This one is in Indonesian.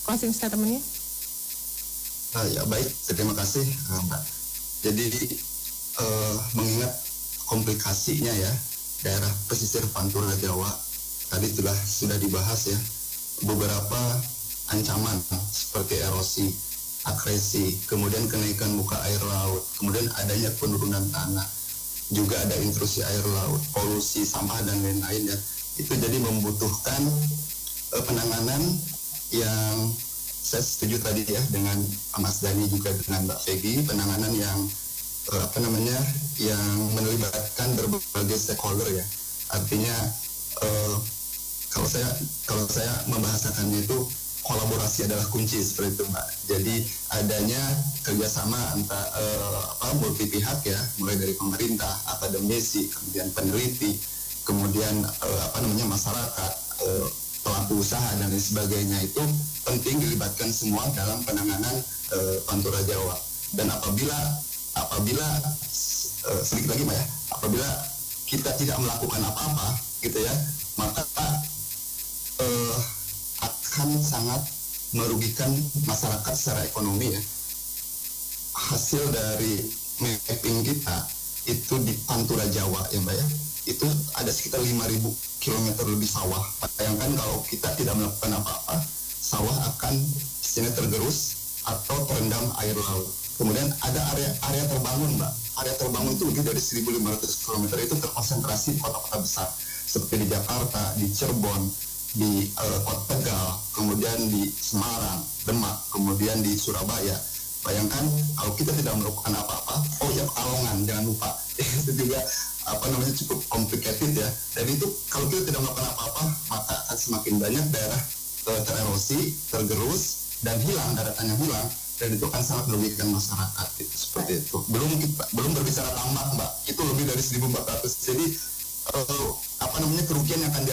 closing statement-nya. Ya baik, terima kasih Mbak. Jadi mengingat komplikasinya ya daerah pesisir Pantura Jawa tadi sudah dibahas ya, beberapa ancaman seperti erosi, akresi, kemudian kenaikan muka air laut, kemudian adanya penurunan tanah, juga ada intrusi air laut, polusi, sampah dan lain-lain ya. Itu jadi membutuhkan penanganan yang saya setuju tadi ya dengan Mas Dani juga dengan Mbak Peggy, penanganan yang yang melibatkan berbagai stakeholder ya. Artinya kalau saya membahasakannya itu kolaborasi adalah kunci seperti itu Mbak. Jadi adanya kerjasama antara multi pihak ya, mulai dari pemerintah, akademisi, kemudian peneliti, kemudian masyarakat, pelaku usaha dan lain sebagainya, itu penting dilibatkan semua dalam penanganan Pantura Jawa. Dan apabila sedikit lagi Mbak ya, apabila kita tidak melakukan apa-apa gitu ya, maka akan sangat merugikan masyarakat secara ekonomi ya. Hasil dari mapping kita itu di Pantura Jawa ya Mbak ya, itu ada sekitar 5.000 km lebih sawah. Bayangkan kalau kita tidak melakukan apa-apa, sawah akan istilahnya tergerus atau terendam air laut. Kemudian ada area terbangun Mbak. Area terbangun itu lebih dari 1.500 km, itu terkonsentrasi di kota-kota besar seperti di Jakarta, di Cirebon, di Kota Tegal, kemudian di Semarang, Demak, kemudian di Surabaya. Bayangkan kalau kita tidak melakukan apa-apa, Pekalongan jangan lupa, itu juga cukup complicated ya. Dan itu kalau kita tidak melakukan apa-apa, maka akan semakin banyak daerah tererosi, tergerus, dan hilang, daratannya hilang, dan itu akan sangat merugikan masyarakat itu, seperti itu. Belum berbicara tambak Mbak, itu lebih dari 1.400. Jadi kerugian yang akan